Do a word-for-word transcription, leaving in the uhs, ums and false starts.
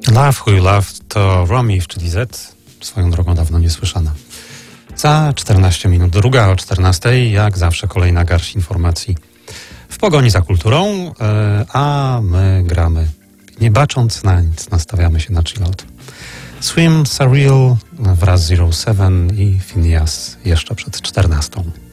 Love Who You Love to Romy w czyli Z, swoją drogą dawno niesłyszana. Za czternaście minut druga o czternastej, jak zawsze kolejna garść informacji w pogoni za kulturą, a my gramy, nie bacząc na nic, nastawiamy się na chillout. Swim, Surreal wraz z Zero Seven i Phineas jeszcze przed czternastą.